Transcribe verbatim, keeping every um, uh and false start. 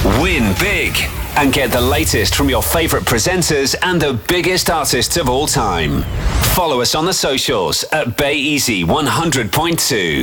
Win big and get the latest from your favourite presenters and the biggest artists of all time. Follow us on the socials at Bay Easy one hundred point two.